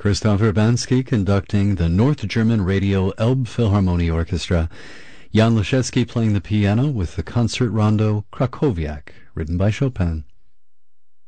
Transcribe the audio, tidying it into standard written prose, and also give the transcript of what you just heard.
Christoph Urbanski conducting the North German Radio Elbphilharmonie Orchestra. Jan Leschewski playing the piano with the concert rondo Krakowiak, written by Chopin.